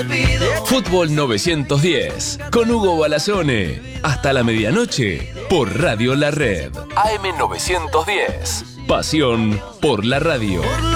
Fútbol 910 con Hugo Balazone. Hasta la medianoche por Radio La Red. AM 910. Pasión por la radio.